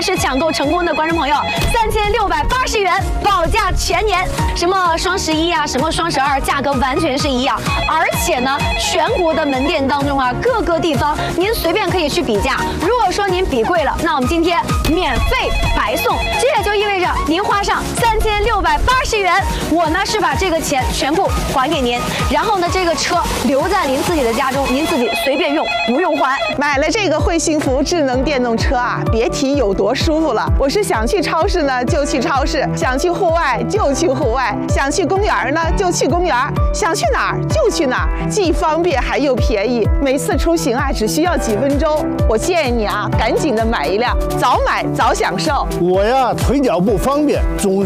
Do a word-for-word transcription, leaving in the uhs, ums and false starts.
是抢购成功的观众朋友，三千六百八十元保价全年，什么双十一啊，什么双十二，价格完全是一样。而且呢，全国的门店当中啊，各个地方您随便可以去比价。如果说您比贵了，那我们今天免费白送，这也就意味着您花上三千六百八十元，我呢是把这个钱全部还给您，然后呢这个车留在您自己的家中，您自己随便用，不用还。 买了这个会幸福智能电动车啊，别提有多舒服了。我是想去超市呢就去超市，想去户外就去户外，想去公园呢就去公园，想去哪儿就去哪儿，既方便还又便宜。每次出行啊只需要几分钟。我建议你啊，赶紧的买一辆，早买早享受。 我呀腿脚不方便，总